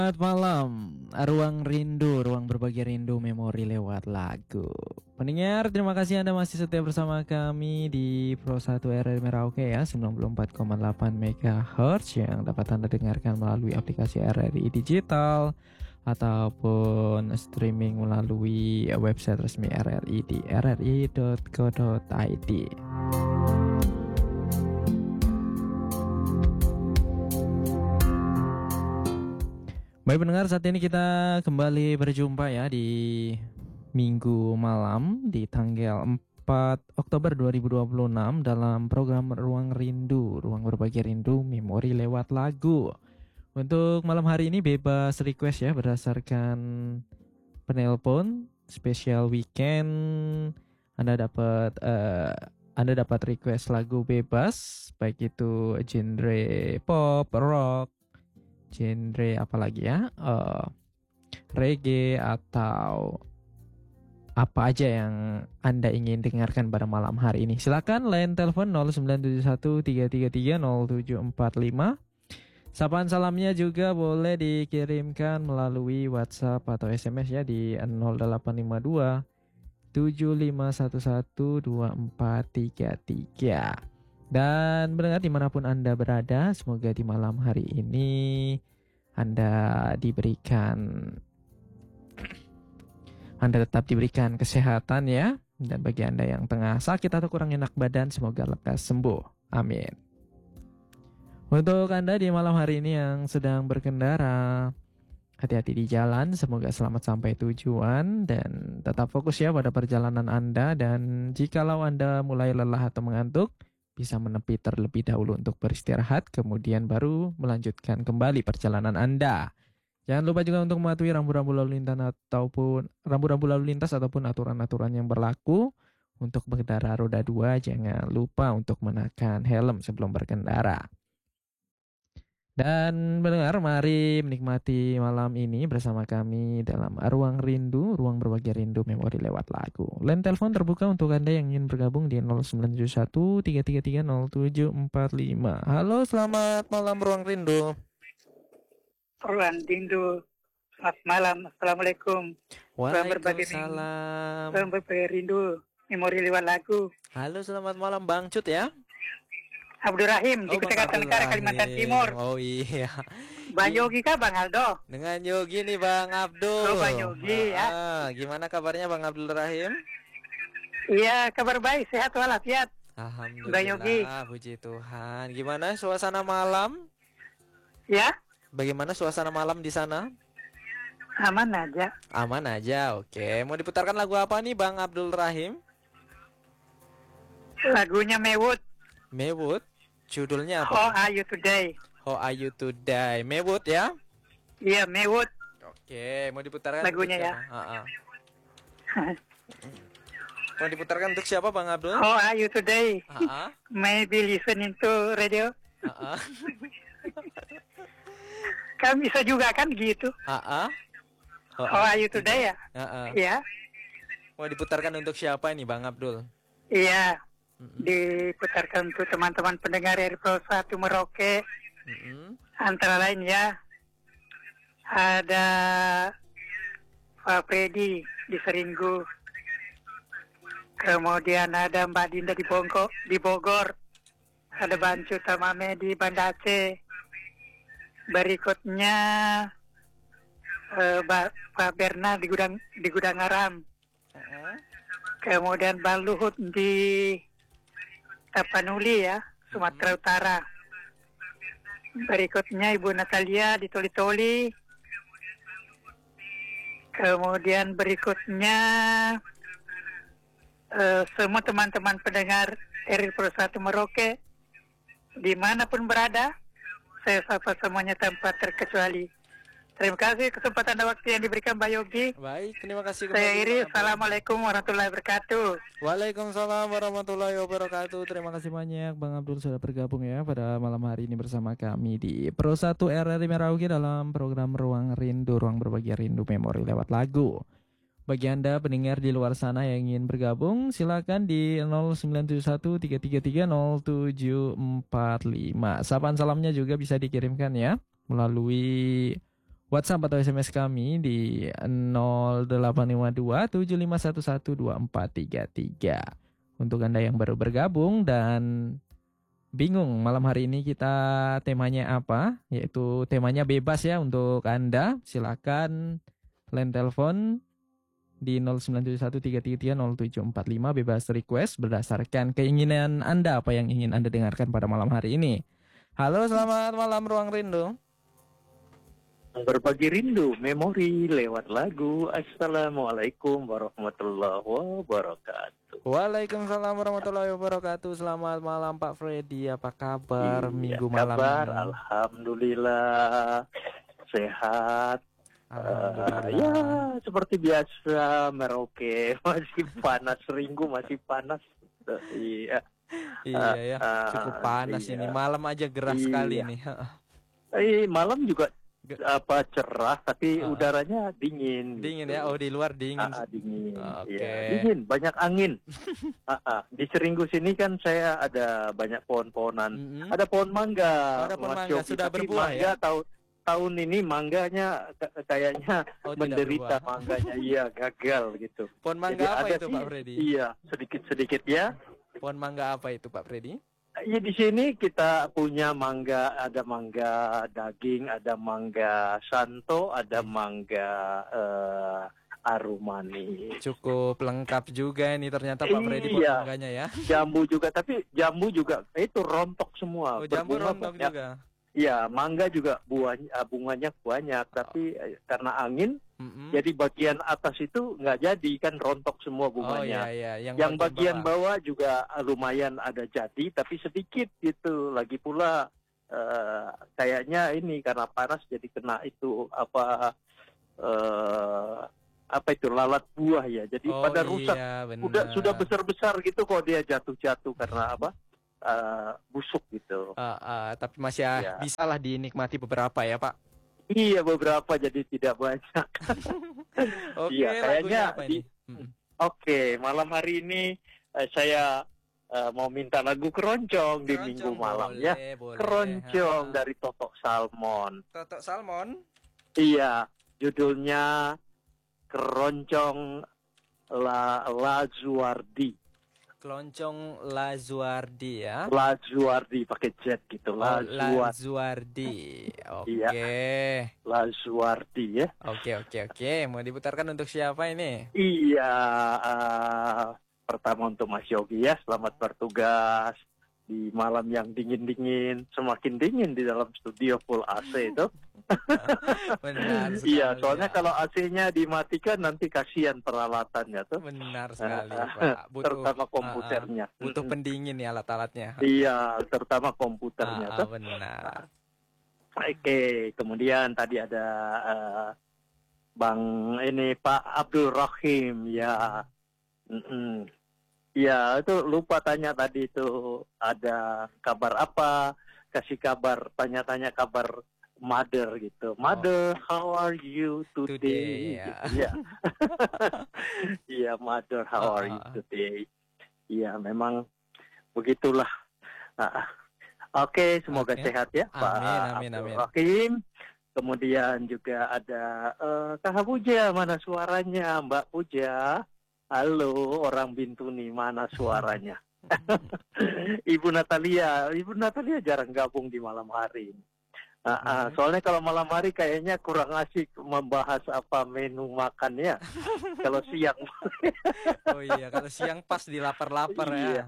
Selamat malam, ruang rindu, ruang berbagi rindu memori lewat lagu. Pendengar, terima kasih Anda masih setia bersama kami di Pro 1 RRI Merauke ya, 94,8 MHz yang dapat Anda dengarkan melalui aplikasi RRI Digital ataupun streaming melalui website resmi RRI di rri.co.id. Baik pendengar, saat ini kita kembali berjumpa ya di Minggu malam di tanggal 4 Oktober 2026 dalam program Ruang Rindu, Ruang Berbagi Rindu Memori lewat Lagu. Untuk malam hari ini bebas request ya berdasarkan penelpon spesial weekend. Anda dapat request lagu bebas baik itu genre pop, rock, genre apa lagi ya, reggae atau apa aja yang Anda ingin dengarkan pada malam hari ini. Silakan line telepon 0971 333 0745. Sapaan salamnya juga boleh dikirimkan melalui WhatsApp atau SMS ya di 0852 7511 2433. Dan mendengar dimanapun Anda berada, semoga di malam hari ini Anda tetap diberikan kesehatan ya. Dan bagi Anda yang tengah sakit atau kurang enak badan, semoga lekas sembuh. Amin. Untuk Anda di malam hari ini yang sedang berkendara, hati-hati di jalan, semoga selamat sampai tujuan dan tetap fokus ya pada perjalanan Anda. Dan jikalau Anda mulai lelah atau mengantuk, bisa menepi terlebih dahulu untuk beristirahat, kemudian baru melanjutkan kembali perjalanan Anda. Jangan lupa juga untuk mematuhi rambu-rambu lalu lintas ataupun aturan-aturan yang berlaku. Untuk pengendara roda 2, jangan lupa untuk mengenakan helm sebelum berkendara. Dan mendengar, mari menikmati malam ini bersama kami dalam Ruang Rindu, Ruang Berbagi Rindu Memori lewat Lagu. Line telepon terbuka untuk Anda yang ingin bergabung di 0971 333 0745. Halo, selamat malam Ruang Rindu. Ruang Rindu, selamat malam, Assalamualaikum. Waalaikumsalam. Ruang Berbagi Rindu Memori lewat Lagu. Halo, selamat malam Bang Cut ya. Abdul Rahim di Kutai Kartanegara, Kalimantan Timur. Oh iya. Bang Yogi kah Bang Aldo? Dengan Yogi nih Bang Abdul. Oh Bang Yogi ya. Gimana kabarnya Bang Abdul Rahim? Iya, kabar baik, sehat walafiat. Alhamdulillah, Bang Yogi. Puji Tuhan. Gimana suasana malam? Ya. Bagaimana suasana malam di sana? Aman aja. Aman aja, oke. Mau diputarkan lagu apa nih Bang Abdul Rahim? Lagunya Mewut. Mewut? Judulnya apa? How Are You Today? How Are You Today? Mewut ya? Iya, Mewut. Oke, mau diputarkan lagunya ya. Mau diputarkan untuk siapa Bang Abdul? How Are You Today? Maybe listening to radio. Kan bisa juga kan gitu. How Are You Today ya? Iya. Mau diputarkan untuk siapa ini Bang Abdul? Iya. Diputarkan untuk teman-teman pendengar dari Pro 1 Merauke. Antara lain ya, ada Pak Freddy di Seringgu, kemudian ada Mbak Dinda di Bogor, ada Bancu Tamame di Banda Aceh, berikutnya Pak Berna di Gudang Garam, kemudian Bang Luhut di Tapanuli ya, Sumatera Utara. Berikutnya Ibu Natalia di Toli-Toli. Kemudian berikutnya semua teman-teman pendengar RRI Pro 1 Merauke dimanapun berada, saya sapa semuanya tanpa terkecuali. Terima kasih kesempatan dan waktu yang diberikan Mbak Yogi. Baik, terima kasih. Saya Iri, Assalamualaikum warahmatullahi wabarakatuh. Waalaikumsalam warahmatullahi wabarakatuh. Terima kasih banyak Bang Abdul sudah bergabung ya pada malam hari ini bersama kami di Pro 1 RRI Merauke dalam program Ruang Rindu, Ruang Berbagi Rindu Memori lewat Lagu. Bagi Anda pendengar di luar sana yang ingin bergabung, silakan di 0971 333 0745. Sapaan salamnya juga bisa dikirimkan ya melalui WhatsApp atau SMS kami di 0852 75112433. Untuk Anda yang baru bergabung dan bingung malam hari ini kita temanya apa, yaitu temanya bebas ya untuk Anda. Silakan line telepon di 097133300745 bebas request berdasarkan keinginan Anda, apa yang ingin Anda dengarkan pada malam hari ini. Halo, selamat malam Ruang Rindu. Berbagi rindu, memori lewat lagu. Assalamualaikum warahmatullahi wabarakatuh. Waalaikumsalam warahmatullahi wabarakatuh. Selamat malam Pak Freddy. Apa kabar minggu malam kabar, ini? Alhamdulillah sehat. Ya seperti biasa Merauke masih panas, Ringgu masih panas. Iya. Iya ya, cukup panas ini. Malam aja gerah sekali nih. Malam juga cerah tapi udaranya dingin. Dingin gitu. ya, oh di luar dingin. Dingin. Oke. Ya, dingin, banyak angin. Di Seringgu sini kan saya ada banyak pohon-pohonan. Ada pohon mangga. Ada pohon Mas mangga Yogi. sudah Tapi berbuah mangga, ya. Tahun ini mangganya kayaknya menderita mangganya, iya gagal gitu. Pohon mangga jadi apa ada itu sih, Pak Freddy? Iya sedikit ya. Pohon mangga apa itu Pak Freddy? Ya di sini kita punya mangga, ada mangga daging, ada mangga santo, ada mangga aromani. Cukup lengkap juga ini ternyata Pak Freddy pohon mangganya ya. Jambu juga, tapi jambu juga itu rontok semua. Oh, jambu rontok banyak. juga. Iya, mangga juga bunganya banyak, tapi karena angin, jadi bagian atas itu nggak jadi, kan rontok semua bunganya. Oh iya. Yang bagian bawah juga lumayan ada jadi, tapi sedikit gitu. Lagi pula kayaknya ini karena panas jadi kena itu apa itu lalat buah ya. Jadi pada rusak. Sudah besar-besar gitu kok dia jatuh-jatuh karena apa? Busuk gitu. Tapi masih bisa lah dinikmati beberapa ya Pak. Iya beberapa, jadi tidak banyak. Oke, kayaknya apa ini? Oke, malam hari ini saya mau minta lagu keroncong di minggu malam ya. Boleh. Keroncong dari Totok Salmon. Totok Salmon? Iya, judulnya Keroncong Lazuardi. Keroncong Lazuardi ya. Lazuardi pakai Z gitu. Lazuardi. Oke. Iya. Lazuardi ya. Oke. Mau diputarkan untuk siapa ini? Iya. Pertama untuk Mas Yogi ya. Selamat bertugas di malam yang dingin-dingin. Semakin dingin di dalam studio full AC itu. Benar sekali. Iya, soalnya kalau AC-nya dimatikan nanti kasihan peralatannya tuh. Benar sekali, Pak. Terutama komputernya. Butuh pendingin ya alat-alatnya. Iya, terutama komputernya tuh. Benar. Oke, kemudian tadi ada Bang ini Pak Abdul Rahim ya. Ya, itu lupa tanya tadi itu ada kabar apa? Kasih kabar, tanya-tanya kabar Mother gitu. Mother, how are you today? Iya. Iya, Mother, how are you today? Iya, memang begitulah. Oke, semoga sehat ya, Pak. Amin. Hakim. Kemudian juga ada Kak Puja, mana suaranya, Mbak Puja? Halo, orang Bintuni, mana suaranya? Ibu Natalia jarang gabung di malam hari. Soalnya kalau malam hari kayaknya kurang asik membahas apa menu makannya. Kalau siang. Oh iya, kalau siang pas di lapar-lapar ya.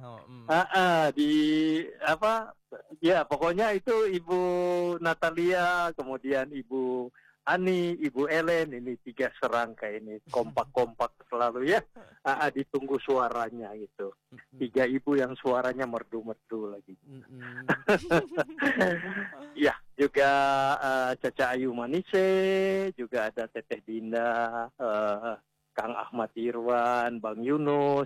Ya pokoknya itu Ibu Natalia, kemudian Ibu Ani, Ibu Ellen, ini 3 serangkai ini kompak-kompak selalu ya. Ditunggu suaranya gitu. 3 ibu yang suaranya merdu-merdu lagi. Ya, juga Caca Ayu Manise, juga ada Teteh Dinda, Kang Ahmad Irwan, Bang Yunus,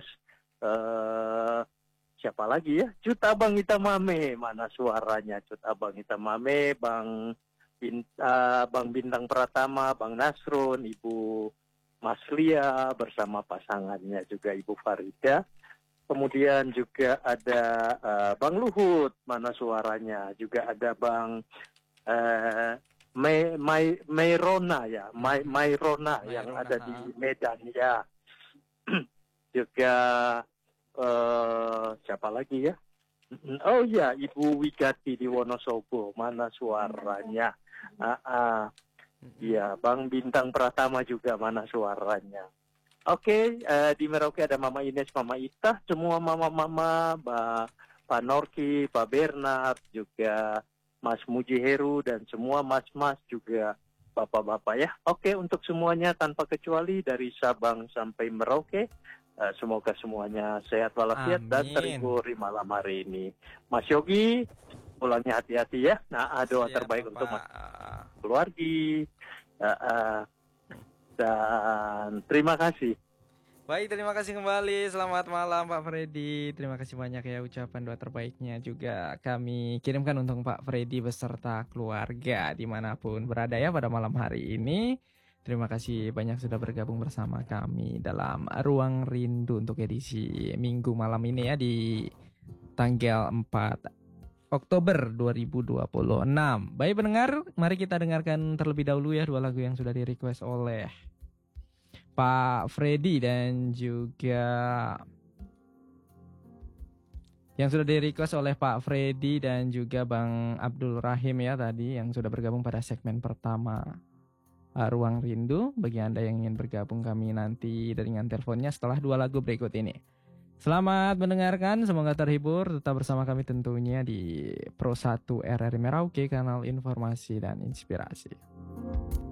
siapa lagi ya? Cut Abang Itamame, mana suaranya Cut Abang Itamame, Bang Bintang Pratama, Bang Nasrun, Ibu Maslia bersama pasangannya juga Ibu Farida. Kemudian juga ada Bang Luhut, mana suaranya. Juga ada Bang Mairona ya, Mairona yang Mairona, ada di Medan ya. Juga siapa lagi ya? Oh ya, Ibu Wigati di Wonosobo, mana suaranya? Iya, Bang Bintang Pratama juga, mana suaranya? Oke, di Merauke ada Mama Ines, Mama Ita, semua mama-mama, Pak Norki, Pak Bernard, juga Mas Mujiheru, dan semua mas-mas juga bapak-bapak ya. Oke, untuk semuanya tanpa kecuali dari Sabang sampai Merauke, semoga semuanya sehat walafiat dan Amin. terhibur di malam hari ini. Mas Yogi, pulangnya hati-hati ya. Nah, doa Siap, terbaik Bapak. untuk Mas keluarga. Dan terima kasih. Baik, terima kasih kembali. Selamat malam Pak Freddy. Terima kasih banyak ya ucapan doa terbaiknya juga kami kirimkan untuk Pak Freddy beserta keluarga dimanapun berada ya pada malam hari ini. Terima kasih banyak sudah bergabung bersama kami dalam Ruang Rindu untuk edisi Minggu malam ini ya di tanggal 4 Oktober 2026. Baik pendengar, mari kita dengarkan terlebih dahulu ya dua lagu yang sudah di-request oleh Pak Freddy dan juga yang sudah di-request oleh Pak Freddy dan juga Bang Abdul Rahim ya tadi yang sudah bergabung pada segmen pertama Ruang Rindu. Bagi Anda yang ingin bergabung kami nanti dengan teleponnya setelah dua lagu berikut ini. Selamat mendengarkan, semoga terhibur. Tetap bersama kami tentunya di Pro 1 RRI Merauke, kanal informasi dan inspirasi.